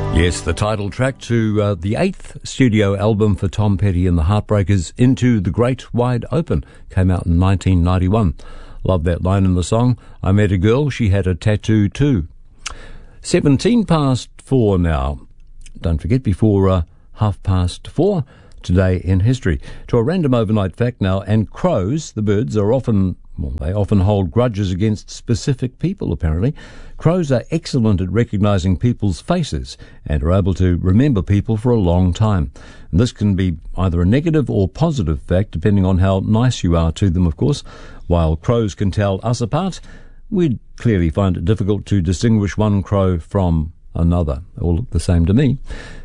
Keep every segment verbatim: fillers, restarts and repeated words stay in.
Yes, the title track to uh, the eighth studio album for Tom Petty and the Heartbreakers, Into the Great Wide Open, came out in nineteen ninety-one. Love that line in the song. I met a girl, she had a tattoo too. seventeen past four now. Don't forget, before uh, half past four, today in history. To a random overnight fact now, and crows, the birds, are often, well, they often hold grudges against specific people, apparently. Crows are excellent at recognising people's faces and are able to remember people for a long time. And this can be either a negative or positive fact, depending on how nice you are to them, of course. While crows can tell us apart, we'd clearly find it difficult to distinguish one crow from another. They all look the same to me,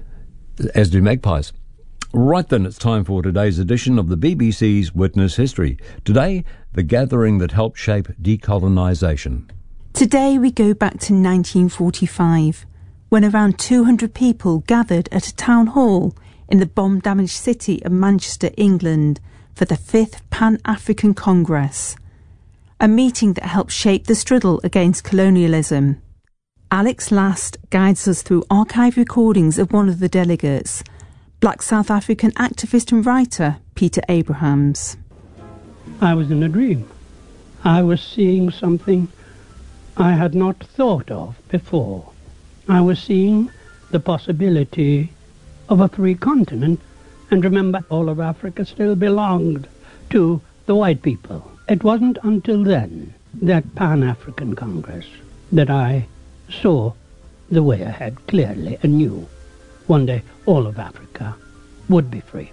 as do magpies. Right then, it's time for today's edition of the B B C's Witness History. Today, the gathering that helped shape decolonisation. Today we go back to nineteen forty-five, when around two hundred people gathered at a town hall in the bomb-damaged city of Manchester, England, for the fifth Pan-African Congress, a meeting that helped shape the struggle against colonialism. Alex Last guides us through archive recordings of one of the delegates, Black South African activist and writer Peter Abrahams. I was in a dream. I was seeing something I had not thought of before. I was seeing the possibility of a free continent, and remember, all of Africa still belonged to the white people. It wasn't until then, that Pan-African Congress, that I saw the way ahead clearly and knew one day all of Africa would be free.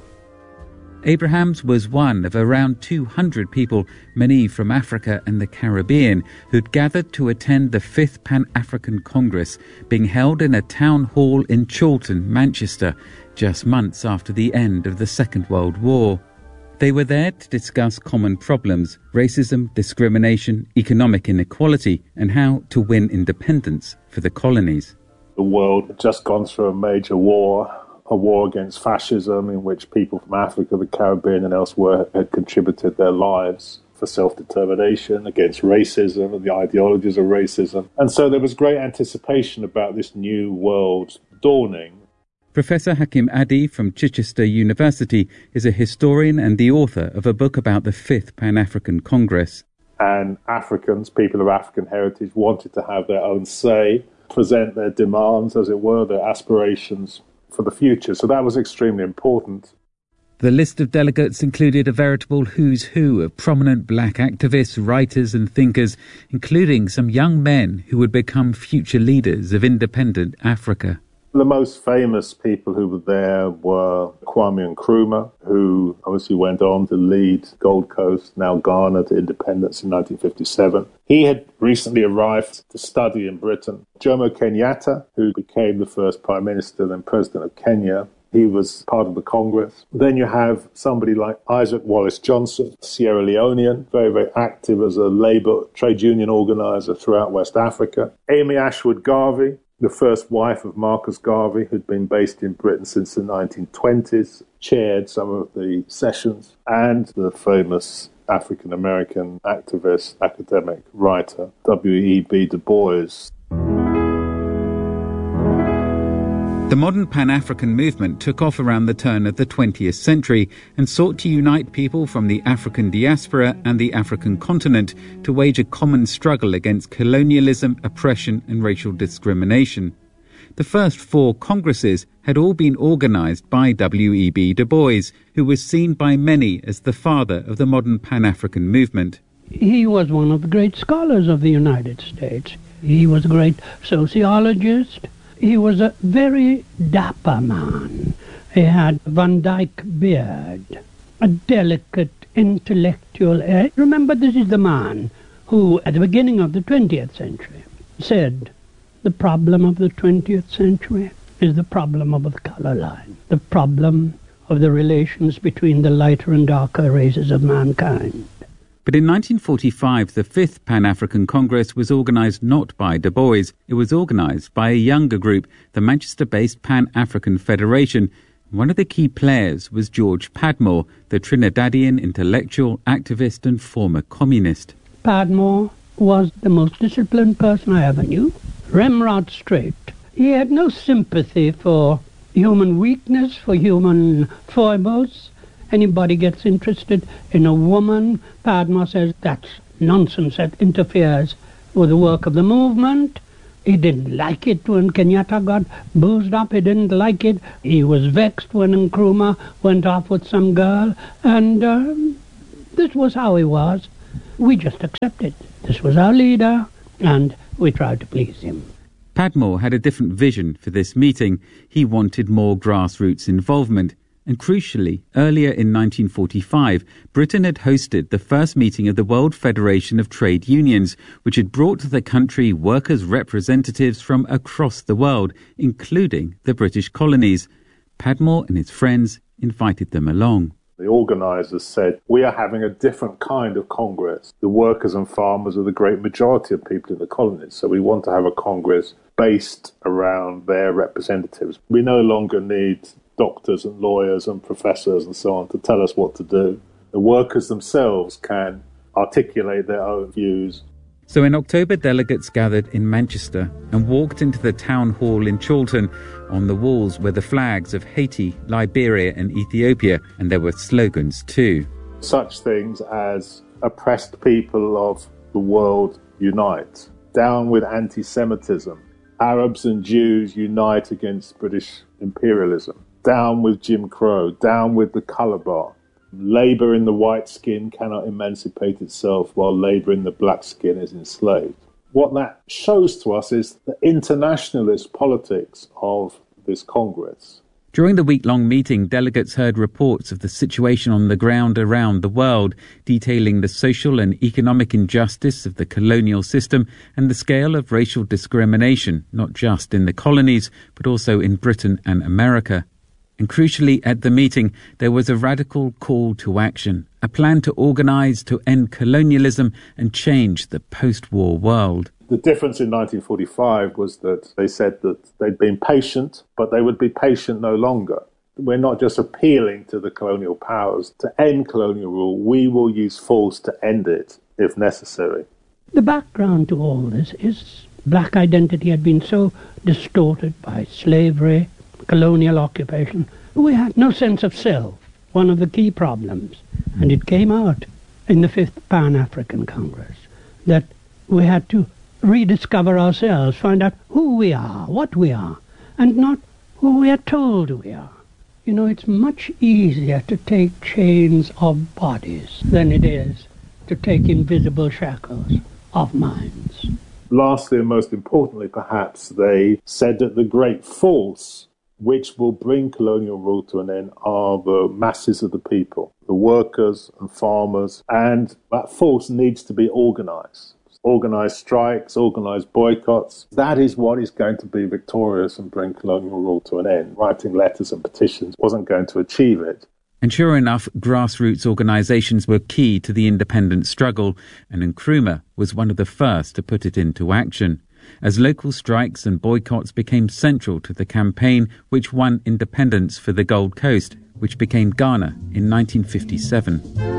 Abrahams was one of around two hundred people, many from Africa and the Caribbean, who'd gathered to attend the fifth Pan-African Congress, being held in a town hall in Chorlton, Manchester, just months after the end of the Second World War. They were there to discuss common problems: racism, discrimination, economic inequality, and how to win independence for the colonies. The world had just gone through a major war, a war against fascism, in which people from Africa, the Caribbean and elsewhere had contributed their lives for self-determination, against racism and the ideologies of racism. And so there was great anticipation about this new world dawning. Professor Hakim Adi from Chichester University is a historian and the author of a book about the fifth Pan-African Congress. And Africans, people of African heritage, wanted to have their own say, present their demands, as it were, their aspirations for the future. So that was extremely important. The list of delegates included a veritable who's who of prominent black activists, writers and thinkers, including some young men who would become future leaders of independent Africa. The most famous people who were there were Kwame Nkrumah, who obviously went on to lead Gold Coast, now Ghana, to independence in nineteen fifty-seven. He had recently arrived to study in Britain. Jomo Kenyatta, who became the first Prime Minister, then President of Kenya, he was part of the Congress. Then you have somebody like Isaac Wallace Johnson, Sierra Leonean, very, very active as a labour trade union organiser throughout West Africa. Amy Ashwood Garvey, the first wife of Marcus Garvey, who'd been based in Britain since the nineteen twenties, chaired some of the sessions, and the famous African-American activist, academic, writer, W E B Du Bois. The modern Pan-African movement took off around the turn of the twentieth century and sought to unite people from the African diaspora and the African continent to wage a common struggle against colonialism, oppression and racial discrimination. The first four congresses had all been organised by W E B Du Bois, who was seen by many as the father of the modern Pan-African movement. He was one of the great scholars of the United States. He was a great sociologist. He was a very dapper man. He had Van Dyke beard, a delicate intellectual air. Remember, this is the man who, at the beginning of the twentieth century, said, the problem of the twentieth century is the problem of the color line, the problem of the relations between the lighter and darker races of mankind. But in nineteen forty-five, the fifth Pan-African Congress was organised not by Du Bois. It was organised by a younger group, the Manchester-based Pan-African Federation. One of the key players was George Padmore, the Trinidadian intellectual, activist and former communist. Padmore was the most disciplined person I ever knew. Remrod Strait He had no sympathy for human weakness, for human foibles. Anybody gets interested in a woman, Padmore says that's nonsense, that interferes with the work of the movement. He didn't like it when Kenyatta got boozed up. He didn't like it. He was vexed when Nkrumah went off with some girl. And uh, this was how he was. We just accepted. This was our leader, and we tried to please him. Padmore had a different vision for this meeting. He wanted more grassroots involvement. And crucially, earlier in nineteen forty-five, Britain had hosted the first meeting of the World Federation of Trade Unions, which had brought to the country workers' representatives from across the world, including the British colonies. Padmore and his friends invited them along. The organisers said, we are having a different kind of Congress. The workers and farmers are the great majority of people in the colonies, so we want to have a Congress based around their representatives. We no longer need doctors and lawyers and professors and so on to tell us what to do. The workers themselves can articulate their own views. So in October, delegates gathered in Manchester and walked into the town hall in Chorlton. On the walls were the flags of Haiti, Liberia and Ethiopia, and there were slogans too. Such things as oppressed people of the world unite, down with anti-Semitism, Arabs and Jews unite against British imperialism, down with Jim Crow, down with the colour bar. Labour in the white skin cannot emancipate itself while labour in the black skin is enslaved. What that shows to us is the internationalist politics of this Congress. During the week-long meeting, delegates heard reports of the situation on the ground around the world, detailing the social and economic injustice of the colonial system and the scale of racial discrimination, not just in the colonies, but also in Britain and America. And crucially, at the meeting, there was a radical call to action, a plan to organise to end colonialism and change the post-war world. The difference in nineteen forty-five was that they said that they'd been patient, but they would be patient no longer. We're not just appealing to the colonial powers to end colonial rule. We will use force to end it if necessary. The background to all this is black identity had been so distorted by slavery, colonial occupation. We had no sense of self, one of the key problems. And it came out in the fifth Pan-African Congress that we had to rediscover ourselves, find out who we are, what we are, and not who we are told we are. You know, it's much easier to take chains of bodies than it is to take invisible shackles of minds. Lastly, and most importantly, perhaps, they said that the great force which will bring colonial rule to an end are the masses of the people, the workers and farmers, and that force needs to be organised. Organised strikes, organised boycotts. That is what is going to be victorious and bring colonial rule to an end. Writing letters and petitions wasn't going to achieve it. And sure enough, grassroots organisations were key to the independence struggle, and Nkrumah was one of the first to put it into action, as local strikes and boycotts became central to the campaign which won independence for the Gold Coast, which became Ghana in nineteen fifty-seven.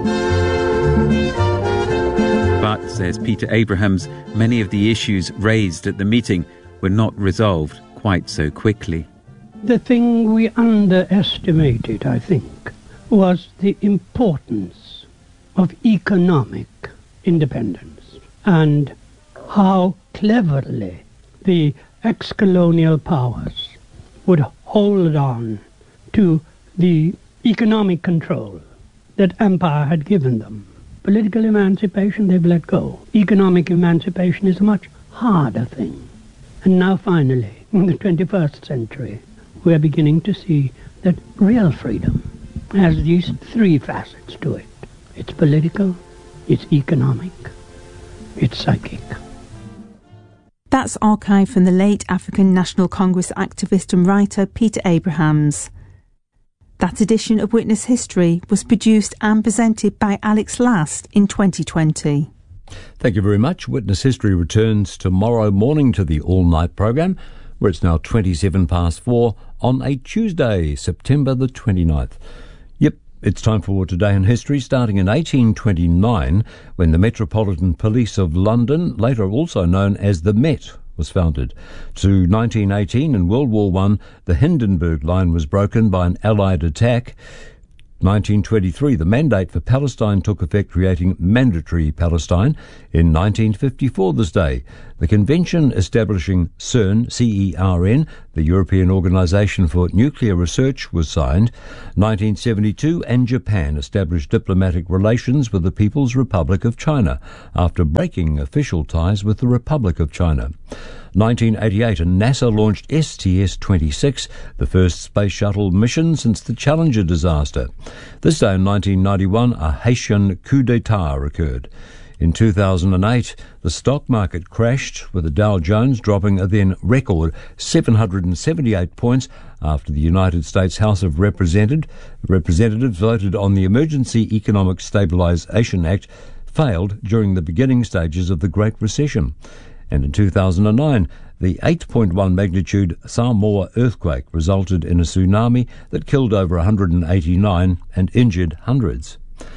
But, says Peter Abrahams, many of the issues raised at the meeting were not resolved quite so quickly. The thing we underestimated, I think, was the importance of economic independence and how cleverly the ex-colonial powers would hold on to the economic control that empire had given them. Political emancipation, they've let go. Economic emancipation is a much harder thing. And now finally, in the twenty-first century, we're beginning to see that real freedom has these three facets to it. It's political, it's economic, it's psychic. That's archive from the late African National Congress activist and writer Peter Abrahams. That edition of Witness History was produced and presented by Alex Last in twenty twenty. Thank you very much. Witness History returns tomorrow morning to the all-night program, where it's now twenty-seven past four on a Tuesday, September the twenty-ninth. Yep, it's time for Today in History, starting in eighteen twenty-nine, when the Metropolitan Police of London, later also known as the Met, was founded. To nineteen eighteen, in World War One, the Hindenburg Line was broken by an Allied attack. nineteen twenty-three, the Mandate for Palestine took effect, creating Mandatory Palestine. In nineteen fifty-four, this day, the convention establishing CERN, C E R N, the European Organization for Nuclear Research, was signed. nineteen seventy-two, and Japan established diplomatic relations with the People's Republic of China after breaking official ties with the Republic of China. nineteen eighty-eight, and NASA launched S T S twenty-six, the first space shuttle mission since the Challenger disaster. This day in nineteen ninety-one, a Haitian coup d'etat occurred. In two thousand eight, the stock market crashed, with the Dow Jones dropping a then record seven hundred seventy-eight points after the United States House of Representatives voted on the Emergency Economic Stabilization Act, failed during the beginning stages of the Great Recession. And in two thousand nine, the eight point one magnitude Samoa earthquake resulted in a tsunami that killed over one hundred eighty-nine and injured hundreds.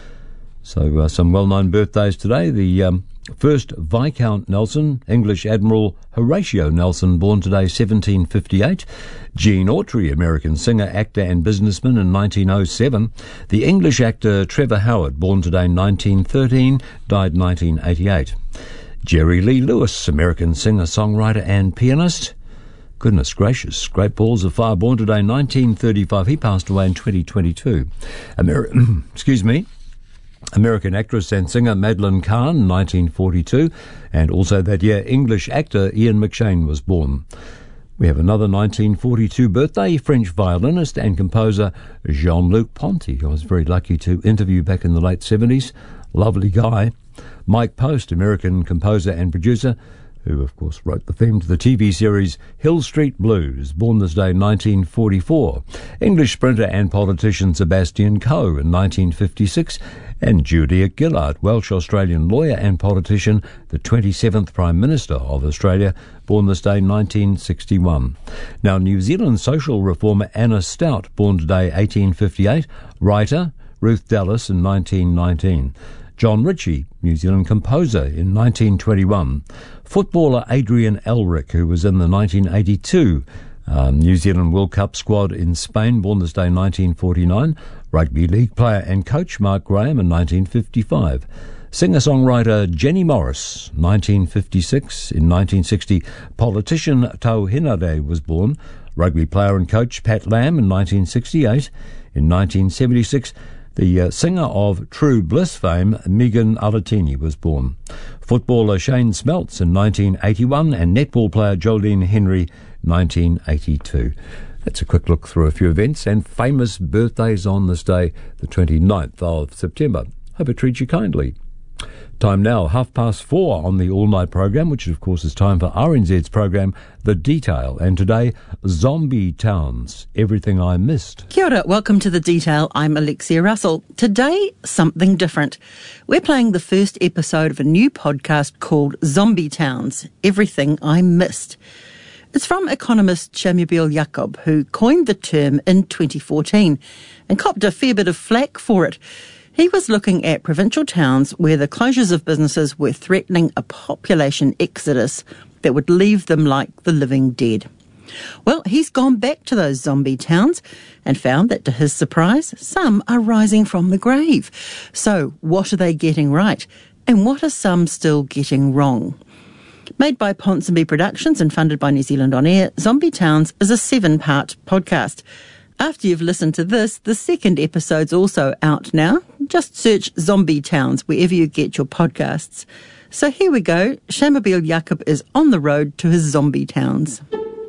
So uh, some well-known birthdays today. The um, first Viscount Nelson, English Admiral Horatio Nelson, born today seventeen fifty-eight. Gene Autry, American singer, actor and businessman, in nineteen oh seven. The English actor Trevor Howard, born today nineteen thirteen, died nineteen eighty-eight. Jerry Lee Lewis, American singer, songwriter and pianist. Goodness gracious, Great Balls of Fire, born today nineteen thirty-five. He passed away in twenty twenty-two. Ameri- excuse me. American actress and singer Madeline Kahn, nineteen forty-two. And also that year, English actor Ian McShane was born. We have another nineteen forty-two birthday, French violinist and composer Jean-Luc Ponty. I was very lucky to interview back in the late seventies. Lovely guy. Mike Post, American composer and producer, who of course wrote the theme to the T V series Hill Street Blues, born this day nineteen forty-four. English sprinter and politician Sebastian Coe in nineteen fifty-six. And Julia Gillard, Welsh-Australian lawyer and politician, the twenty-seventh Prime Minister of Australia, born this day nineteen sixty-one. Now, New Zealand social reformer Anna Stout, born today eighteen fifty-eight. Writer Ruth Dallas in nineteen nineteen. John Ritchie, New Zealand composer, in nineteen twenty-one. Footballer Adrian Elric, who was in the nineteen eighty-two um, New Zealand World Cup squad in Spain, born this day nineteen forty-nine. Rugby league player and coach Mark Graham in nineteen fifty-five. Singer-songwriter Jenny Morris, nineteen fifty-six. In nineteen sixty, politician Tau Hinare was born. Rugby player and coach Pat Lam in nineteen sixty-eight. In nineteen seventy-six, the uh, singer of True Bliss fame, Megan Alatini, was born. Footballer Shane Smeltz in nineteen eighty-one, and netball player Jolene Henry, nineteen eighty-two. That's a quick look through a few events and famous birthdays on this day, the twenty-ninth of September. Hope it treats you kindly. Time now, half past four on the all-night program, which of course is time for R N Z's program, The Detail. And today, Zombie Towns, Everything I Missed. Kia ora, welcome to The Detail. I'm Alexia Russell. Today, something different. We're playing the first episode of a new podcast called Zombie Towns, Everything I Missed. It's from economist Shamubil Jacob, who coined the term in twenty fourteen and copped a fair bit of flack for it. He was looking at provincial towns where the closures of businesses were threatening a population exodus that would leave them like the living dead. Well, he's gone back to those zombie towns and found that, to his surprise, some are rising from the grave. So, what are they getting right? And what are some still getting wrong? Made by Ponsonby Productions and funded by New Zealand On Air, Zombie Towns is a seven-part podcast. After you've listened to this, the second episode's also out now. Just search Zombie Towns wherever you get your podcasts. So here we go. Shamubil Jacob is on the road to his zombie towns.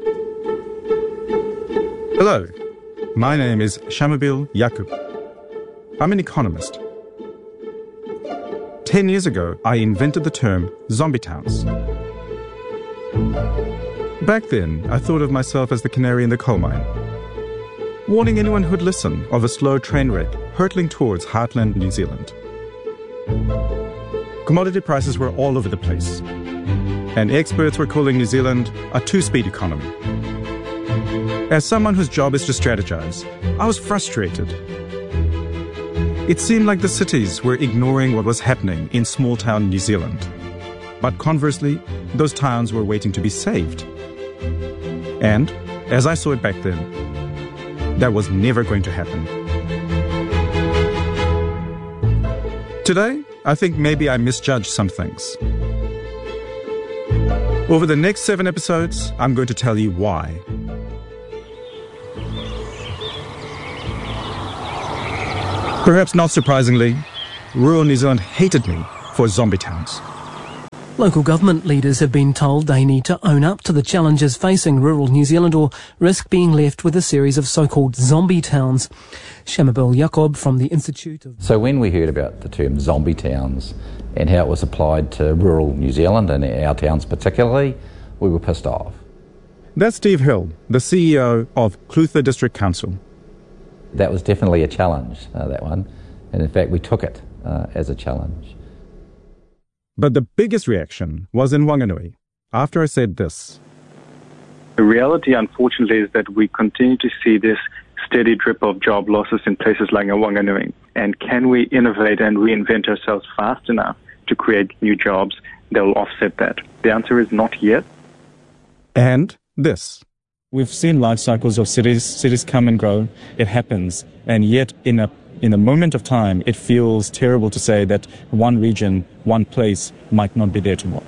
Hello, my name is Shamubil Jacob. I'm an economist. Ten years ago, I invented the term zombie towns. Back then, I thought of myself as the canary in the coal mine, warning anyone who'd listen of a slow train wreck hurtling towards heartland New Zealand. Commodity prices were all over the place, and experts were calling New Zealand a two-speed economy. As someone whose job is to strategize, I was frustrated. It seemed like the cities were ignoring what was happening in small-town New Zealand. But conversely, those towns were waiting to be saved. And, as I saw it back then, that was never going to happen. Today, I think maybe I misjudged some things. Over the next seven episodes, I'm going to tell you why. Perhaps not surprisingly, rural New Zealand hated me for zombie towns. Local government leaders have been told they need to own up to the challenges facing rural New Zealand or risk being left with a series of so-called zombie towns. Shamabel Jacob from the Institute of... So when we heard about the term zombie towns and how it was applied to rural New Zealand and our towns particularly, we were pissed off. That's Steve Hill, the C E O of Clutha District Council. That was definitely a challenge, uh, that one. And in fact, we took it uh, as a challenge. But the biggest reaction was in Wanganui, after I said this. The reality, unfortunately, is that we continue to see this steady drip of job losses in places like Wanganui. And can we innovate and reinvent ourselves fast enough to create new jobs that will offset that? The answer is not yet. And this. We've seen life cycles of cities. Cities come and grow. It happens. And yet, in a in a moment of time, it feels terrible to say that one region, one place might not be there tomorrow.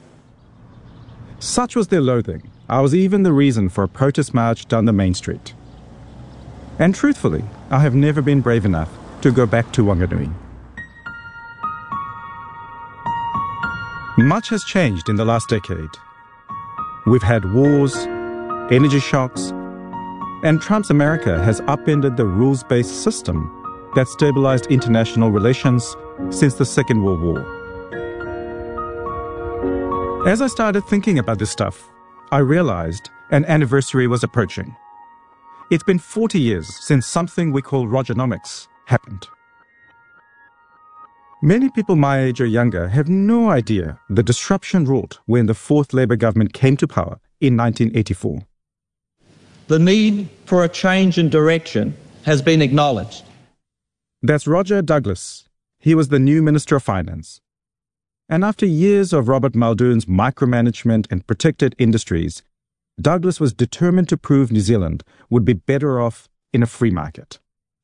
Such was their loathing. I was even the reason for a protest march down the main street. And truthfully, I have never been brave enough to go back to Wanganui. Much has changed in the last decade. We've had wars, energy shocks, and Trump's America has upended the rules-based system that stabilized international relations since the Second World War. As I started thinking about this stuff, I realized an anniversary was approaching. It's been forty years since something we call Rogernomics happened. Many people my age or younger have no idea the disruption wrought when the Fourth Labour government came to power in nineteen eighty-four. The need for a change in direction has been acknowledged. That's Roger Douglas. He was the new Minister of Finance. And after years of Robert Muldoon's micromanagement and protected industries, Douglas was determined to prove New Zealand would be better off in a free market.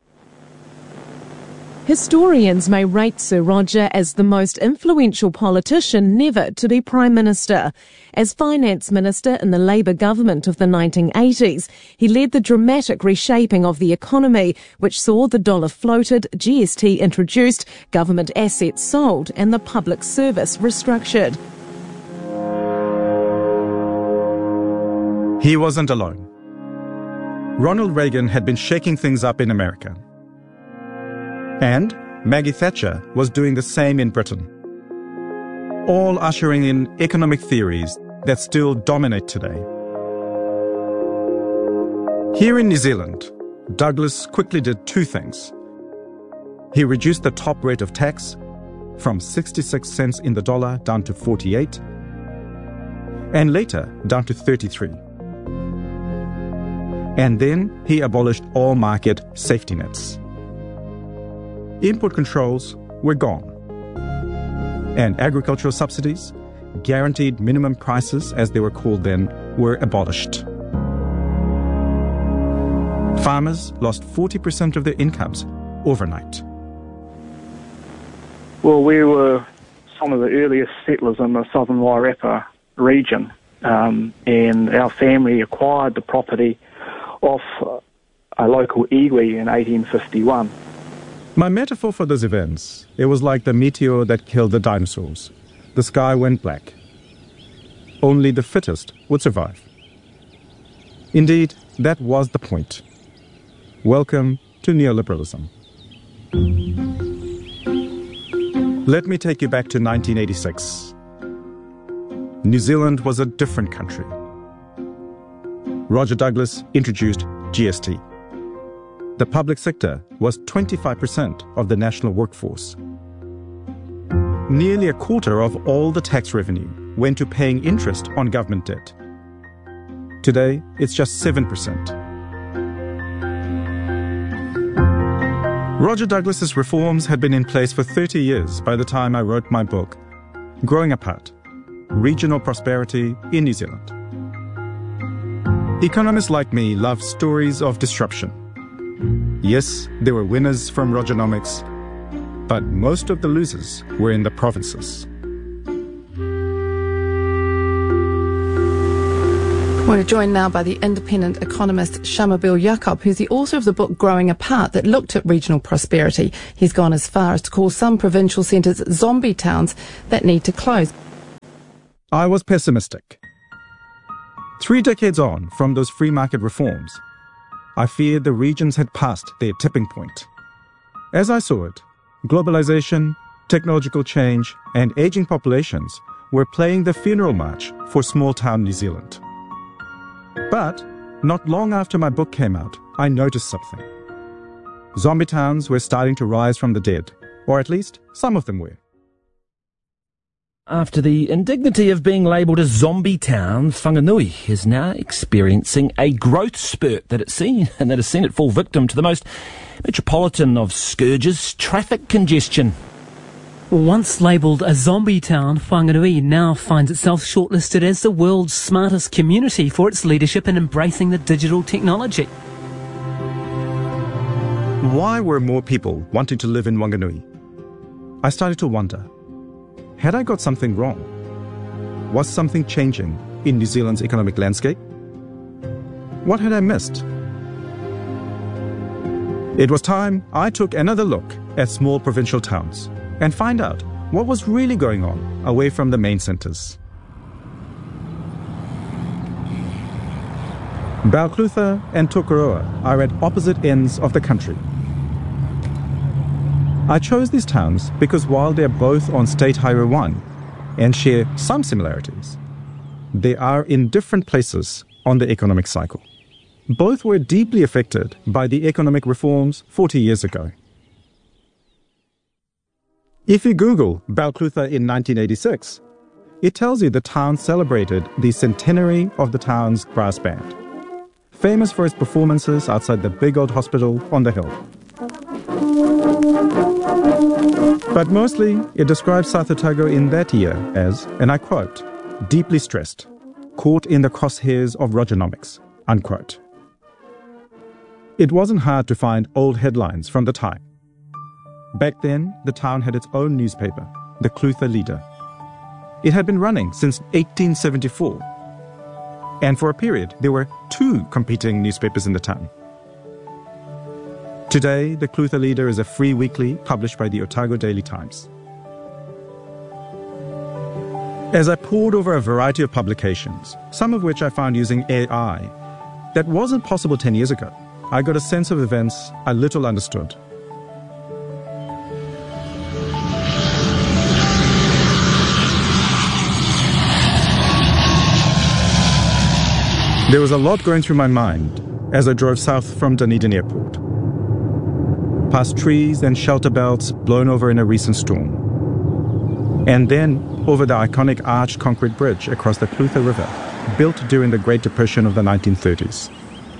Historians may rate Sir Roger as the most influential politician never to be Prime Minister. As Finance Minister in the Labour government of the nineteen eighties, he led the dramatic reshaping of the economy, which saw the dollar floated, G S T introduced, government assets sold and the public service restructured. He wasn't alone. Ronald Reagan had been shaking things up in America. And Maggie Thatcher was doing the same in Britain, all ushering in economic theories that still dominate today. Here in New Zealand, Douglas quickly did two things. He reduced the top rate of tax from sixty-six cents in the dollar down to forty-eight, and later down to thirty-three. And then he abolished all market safety nets. Import controls were gone, and agricultural subsidies, guaranteed minimum prices as they were called then, were abolished. Farmers lost forty percent of their incomes overnight. Well, we were some of the earliest settlers in the southern Wairarapa region, um, and our family acquired the property off a local iwi in eighteen fifty-one. My metaphor for those events, it was like the meteor that killed the dinosaurs. The sky went black. Only the fittest would survive. Indeed, that was the point. Welcome to neoliberalism. Let me take you back to nineteen eighty-six. New Zealand was a different country. Roger Douglas introduced G S T. The public sector was twenty-five percent of the national workforce. Nearly a quarter of all the tax revenue went to paying interest on government debt. Today, it's just seven percent. Roger Douglas's reforms had been in place for thirty years by the time I wrote my book, Growing Apart, regional prosperity in New Zealand. Economists like me love stories of disruption. Yes, there were winners from Rogernomics, but most of the losers were in the provinces. We're joined now by the independent economist Shamubeel Yaqub, who's the author of the book Growing Apart that looked at regional prosperity. He's gone as far as to call some provincial centres zombie towns that need to close. I was pessimistic. Three decades on from those free market reforms, I feared the regions had passed their tipping point. As I saw it, globalization, technological change, and aging populations were playing the funeral march for small-town New Zealand. But not long after my book came out, I noticed something. Zombie towns were starting to rise from the dead, or at least some of them were. After the indignity of being labelled a zombie town, Whanganui is now experiencing a growth spurt that it's seen and that has seen it fall victim to the most metropolitan of scourges, traffic congestion. Once labelled a zombie town, Whanganui now finds itself shortlisted as the world's smartest community for its leadership in embracing the digital technology. Why were more people wanting to live in Whanganui? I started to wonder, had I got something wrong? Was something changing in New Zealand's economic landscape? What had I missed? It was time I took another look at small provincial towns and find out what was really going on away from the main centres. Balclutha and Tokoroa are at opposite ends of the country. I chose these towns because while they're both on State Highway one and share some similarities, they are in different places on the economic cycle. Both were deeply affected by the economic reforms forty years ago. If you Google Balclutha in nineteen eighty-six, it tells you the town celebrated the centenary of the town's brass band, famous for its performances outside the big old hospital on the hill. But mostly, it describes South Otago in that year as, and I quote, deeply stressed, caught in the crosshairs of Rogernomics, unquote. It wasn't hard to find old headlines from the time. Back then, the town had its own newspaper, the Clutha Leader. It had been running since eighteen seventy-four. And for a period, there were two competing newspapers in the town. Today, the Clutha Leader is a free weekly published by the Otago Daily Times. As I pored over a variety of publications, some of which I found using A I, that wasn't possible ten years ago, I got a sense of events I little understood. There was a lot going through my mind as I drove south from Dunedin Airport, past trees and shelter belts blown over in a recent storm, and then over the iconic arched concrete bridge across the Clutha River, built during the Great Depression of the nineteen thirties.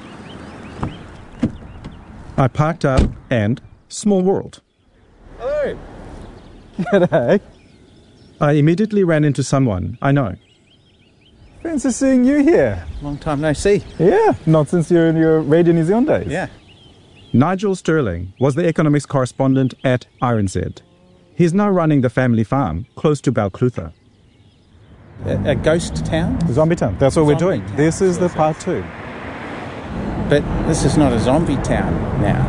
I parked up and, small world. Hello. G'day. I immediately ran into someone I know. Fancy seeing you here. Long time no see. Yeah, not since you're in your Radio New Zealand days. Yeah. Nigel Sterling was the economics correspondent at R N Z. He's now running the family farm close to Balclutha. A, a ghost town? Zombie town. That's what zombie we're doing. Town. This is the part two. But this is not a zombie town now.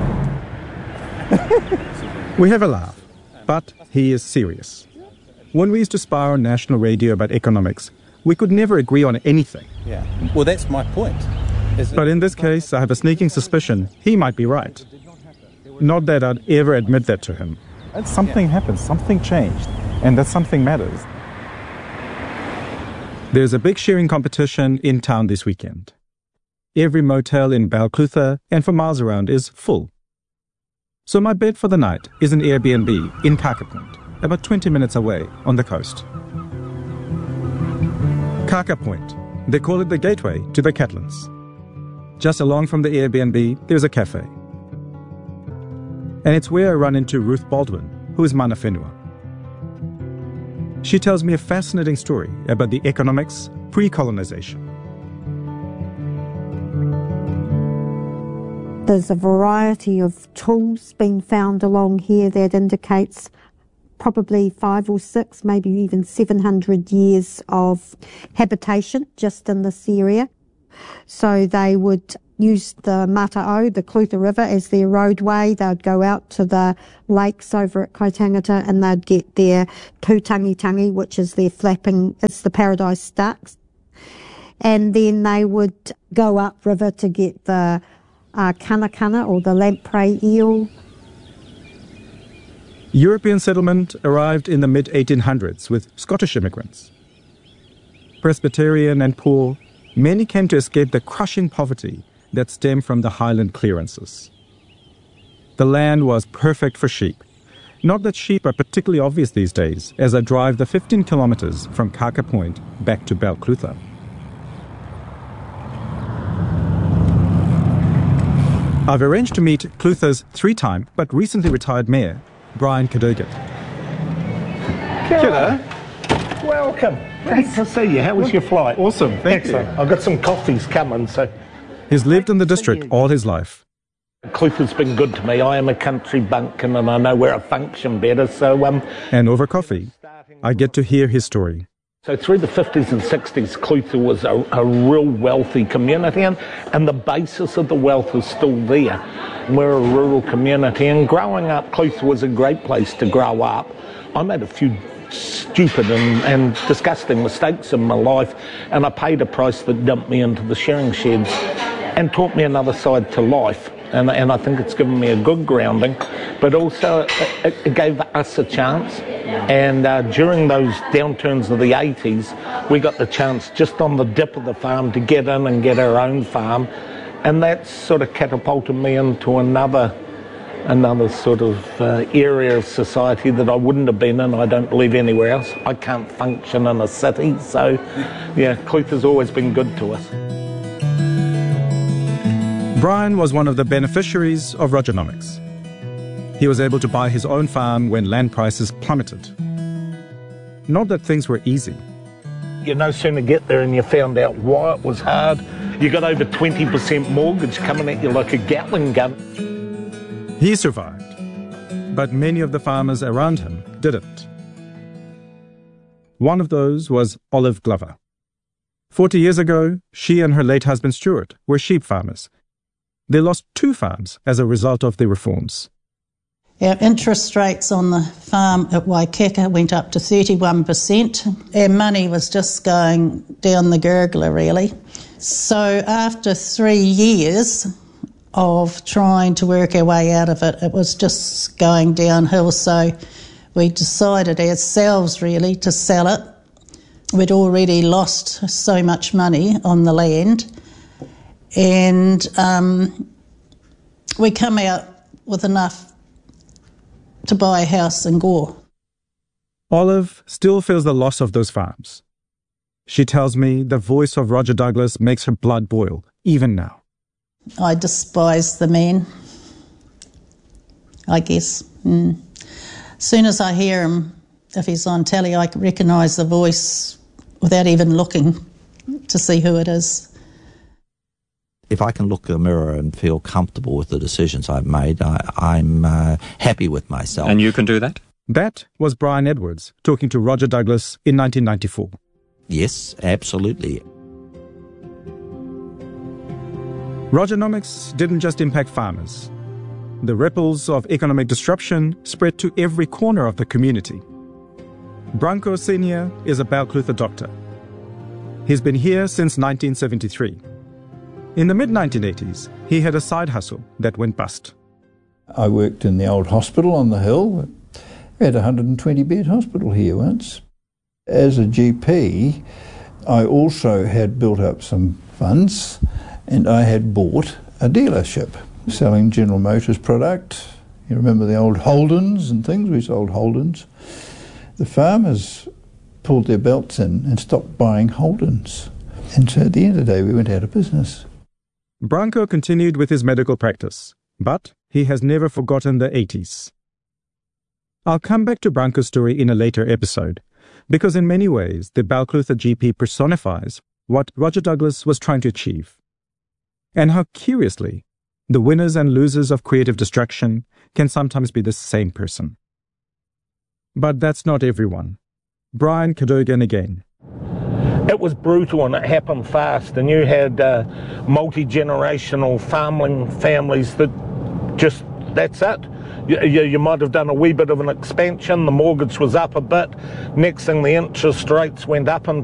We have a laugh, but he is serious. When we used to spar on national radio about economics, we could never agree on anything. Yeah. Well, that's my point. But in this case, I have a sneaking suspicion he might be right. Not that I'd ever admit that to him. Something yeah. happened, something changed, and that something matters. There's a big sharing competition in town this weekend. Every motel in Balclutha and for miles around is full. So my bed for the night is an Airbnb in Kaka Point, about twenty minutes away on the coast. Kaka Point. They call it the gateway to the Catlins. Just along from the Airbnb, there's a cafe. And it's where I run into Ruth Baldwin, who is mana whenua. She tells me a fascinating story about the economics pre-colonization. There's a variety of tools being found along here that indicates probably five or six, maybe even seven hundred years of habitation just in this area. So they would use the Mata'o, the Clutha River, as their roadway. They'd go out to the lakes over at Kaitangata and they'd get their pūtangitangi, which is their flapping, it's the paradise ducks. And then they would go upriver to get the uh, kanakana or the lamprey eel. European settlement arrived in the mid eighteen hundreds with Scottish immigrants. Presbyterian and poor, many came to escape the crushing poverty that stemmed from the highland clearances. The land was perfect for sheep. Not that sheep are particularly obvious these days, as I drive the fifteen kilometres from Kaka Point back to Balclutha. I've arranged to meet Clutha's three-time but recently retired mayor, Brian Cadogan. Kia Welcome. Nice to see you. How was your flight? Awesome. Thank Excellent. you. I've got some coffees coming, so... He's lived in the district all his life. Clutha's been good to me. I am a country bumpkin and I know where I function better, so... um. And over coffee, I get to hear his story. So through the fifties and sixties, Clutha was a, a real wealthy community, and, and the basis of the wealth is still there. And we're a rural community, and growing up, Clutha was a great place to grow up. I made a few stupid and, and disgusting mistakes in my life, and I paid a price that dumped me into the shearing sheds and taught me another side to life. And, and I think it's given me a good grounding, but also it, it gave us a chance. And uh, during those downturns of the eighties, we got the chance just on the dip of the farm to get in and get our own farm. And that sort of catapulted me into another another sort of uh, area of society that I wouldn't have been in, I don't believe, anywhere else. I can't function in a city, so yeah, Clutha's always been good to us. Brian was one of the beneficiaries of Rogernomics. He was able to buy his own farm when land prices plummeted. Not that things were easy. You no sooner get there and you found out why it was hard. You got over twenty percent mortgage coming at you like a Gatling gun. He survived, but many of the farmers around him didn't. One of those was Olive Glover. Forty years ago, she and her late husband Stuart were sheep farmers. They lost two farms as a result of the reforms. Our interest rates on the farm at Waikeka went up to thirty-one percent. Our money was just going down the gurgler, really. So after three years of trying to work our way out of it, it was just going downhill. So we decided ourselves, really, to sell it. We'd already lost so much money on the land. And um, we come out with enough to buy a house in Gore. Olive still feels the loss of those farms. She tells me the voice of Roger Douglas makes her blood boil, even now. I despise the man, I guess. Mm. As soon as I hear him, if he's on telly, I can recognise the voice without even looking to see who it is. If I can look in the mirror and feel comfortable with the decisions I've made, I, I'm uh, happy with myself. And you can do that? That was Brian Edwards talking to Roger Douglas in nineteen ninety-four. Yes, absolutely. Rogernomics didn't just impact farmers. The ripples of economic disruption spread to every corner of the community. Branko Senior is a Balclutha doctor. He's been here since nineteen seventy-three. In the mid nineteen eighties, he had a side hustle that went bust. I worked in the old hospital on the hill. We had a one hundred twenty bed hospital here once. As a G P, I also had built up some funds, and I had bought a dealership selling General Motors product. You remember the old Holdens and things? We sold Holdens. The farmers pulled their belts in and stopped buying Holdens. And so at the end of the day, we went out of business. Branko continued with his medical practice, but he has never forgotten the eighties. I'll come back to Branko's story in a later episode, Because in many ways, the Balclutha G P personifies what Roger Douglas was trying to achieve. And how curiously, the winners and losers of creative destruction can sometimes be the same person. But that's not everyone. Brian Cadogan again. It was brutal and it happened fast, and you had uh, multi-generational farming families that just, that's it. You, you, you might have done a wee bit of an expansion, the mortgage was up a bit, next thing the interest rates went up and